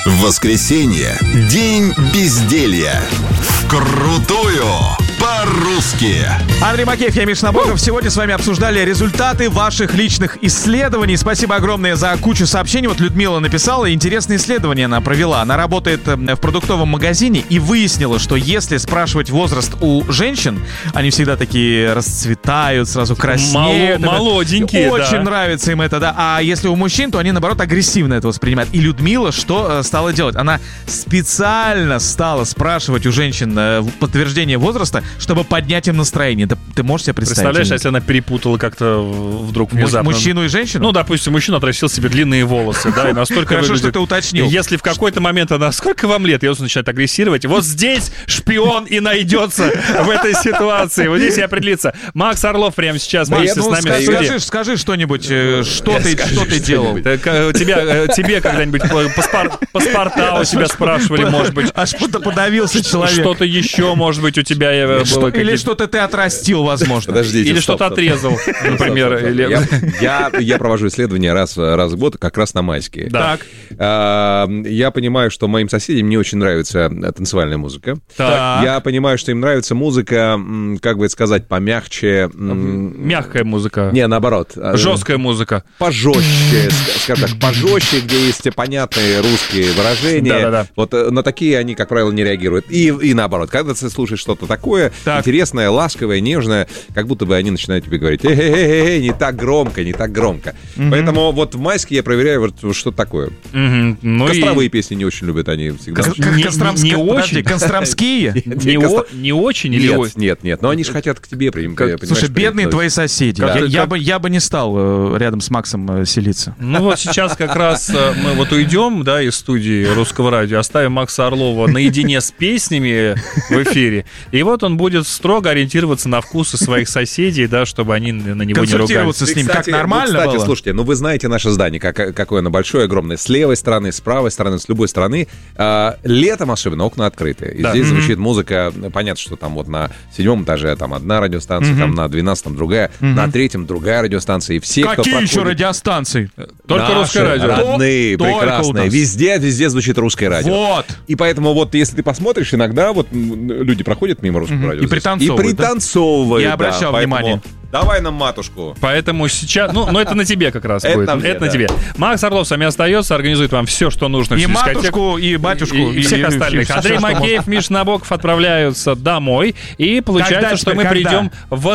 Воскресенье. День безделья. Вкрутую по-русски. Андрей Макеев, я Миша Набоков. Сегодня с вами обсуждали результаты ваших личных исследований. Спасибо огромное за кучу сообщений. Вот Людмила написала, интересное исследование она провела. Она работает в продуктовом магазине и выяснила, что если спрашивать возраст у женщин, они всегда такие расцветают, сразу краснеют. Молоденькие, очень нравится им это, да. А если у мужчин, то они, наоборот, агрессивно это воспринимают. И Людмила что стала делать? Она специально стала спрашивать у женщин подтверждение возраста, чтобы поднять им настроение. Ты можешь себе представить? Представляешь, если она перепутала как-то вдруг внезапно. Мужчину и женщину? Ну, допустим, мужчина отрастил себе длинные волосы, да, и настолько Хорошо, выглядит... что ты уточнил. Если в какой-то момент она... Сколько вам лет? И он начинает агрессировать. Вот здесь шпион и найдется в этой ситуации. Вот здесь и определится. Макс Орлов прямо сейчас вместе с нами в студии. Скажи что-нибудь, что ты делал? Тебе когда-нибудь паспорта у тебя спрашивали, может быть. Аж подавился человек. Что-то еще, может быть, у тебя было. Или что-то ты отрастил, возможно. Подождите, или что-то отрезал, например. Я провожу исследования раз в год, как раз на майские. Так. Я понимаю, что моим соседям не очень нравится танцевальная музыка. Так. Я понимаю, что им нравится музыка, как бы это сказать, помягче. Мягкая музыка. Не, наоборот. Жесткая музыка. Пожестче, скажем так, пожестче, где есть понятные русские выражения. Да. Вот на такие они, как правило, не реагируют. И наоборот, когда ты слушаешь что-то такое интересное, ласковое, нежное, как будто бы они начинают тебе говорить: эй, не так громко. Поэтому вот в майске я проверяю, вот что такое. Костровые песни не очень любят они всегда. Не очень? Костромские? Не очень или очень? Нет, но они же хотят к тебе принимать. Слушай, бедные твои соседи. Я бы не стал рядом с Максом селиться. Ну вот сейчас как раз мы вот уйдем, да, из студии Русского радио, оставим Макса Орлова наедине с песнями в эфире, и вот он будет строго ориентироваться на вкусы своих соседей, да, чтобы они на него не ругались. Консультироваться с ним, как нормально было. Слушайте, вы знаете наше здание, какое оно большое, огромное, с левой стороны, с правой стороны, с любой стороны. Летом особенно окна открыты. И здесь звучит музыка, понятно, что там вот на 7-м этаже там одна радиостанция, там на 12-м другая, на 3-м другая радиостанция. И все, какие еще радиостанции? Только русское радио. Родные, прекрасные. Везде звучит русское радио. Вот. И поэтому вот, если ты посмотришь, иногда вот люди проходят мимо русского радио. И пританцовывают. Я обращал внимание. Давай нам матушку. Поэтому сейчас... Ну, это на тебе как раз будет. Это на тебе. Макс Орлов с вами остается, организует вам все, что нужно. И матушку, и батюшку, и всех остальных. Андрей Макеев, Миша Набоков отправляются домой. И получается, что мы придем в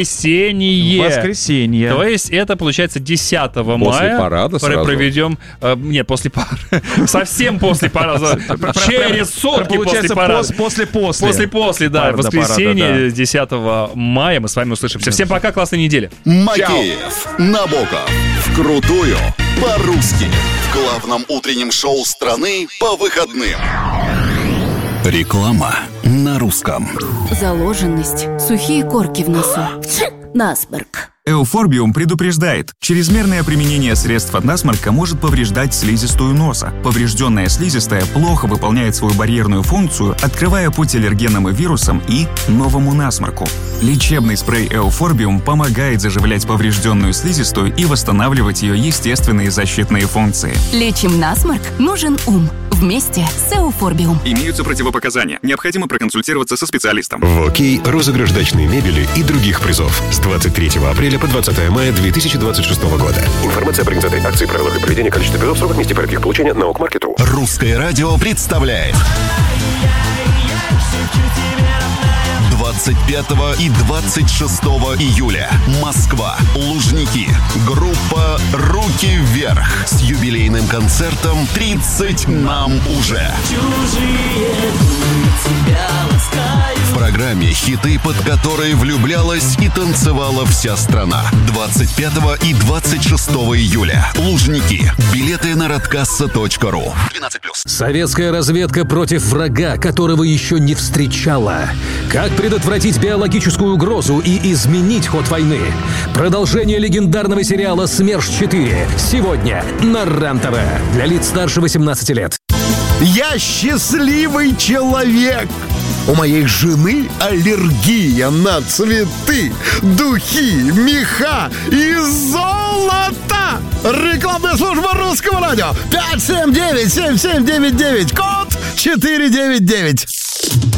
воскресенье. То есть это, получается, 10 мая. После парада сразу. Проведем... Нет, после парада. Совсем после парада. Через сутки после парада. После, да. Воскресенье 10 мая. Мы с вами услышимся. Всем пока. Классной недели. Макеев, Набоков. Вкрутую по-русски. В главном утреннем шоу страны по выходным. Реклама на русском. Заложенность, сухие корки в носу, насморк. Эуфорбиум предупреждает, чрезмерное применение средств от насморка может повреждать слизистую носа. Поврежденная слизистая плохо выполняет свою барьерную функцию, открывая путь аллергенным вирусам и новому насморку. Лечебный спрей Эуфорбиум помогает заживлять поврежденную слизистую и восстанавливать ее естественные защитные функции. Лечим насморк, нужен ум. Вместе с Эуфорбиум. Имеются противопоказания. Необходимо проконсультироваться со специалистом. В ОК розыгрыш дачной мебели и других призов с 23 апреля по 20 мая 2026 года. Информация о организации акции, правилах и поведении, количестве призов, сроках, месте порядке их получения на ОКМаркет.ру. Русское радио представляет 25 и 26 июля. Москва. Лужники. Группа «Руки вверх» с юбилейным концертом «30 нам уже». В программе хиты, под которые влюблялась и танцевала вся страна. 25 и 26 июля. Лужники. Билеты на radkassa.ru. 12+. Советская разведка против врага, которого еще не встречала. Как предотвратить биологическую угрозу и изменить ход войны? Продолжение легендарного сериала «СМЕРШ-4» сегодня на РЕН-ТВ. Для лиц старше 18 лет. Я счастливый человек! У моей жены аллергия на цветы, духи, меха и золото. Рекламная служба Русского радио. 579-7799. Код 499.